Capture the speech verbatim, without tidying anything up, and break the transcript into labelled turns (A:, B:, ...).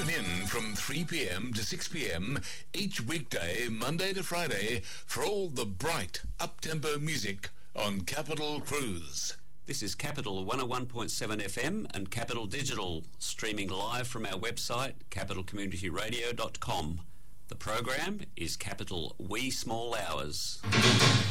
A: Tune in from three p.m. to six p.m. each weekday, Monday to Friday, for all the bright, up-tempo music on Capital Cruise.
B: This is Capital one oh one point seven F M and Capital Digital, streaming live from our website, capital community radio dot com. The program is Capital Wee Small Hours.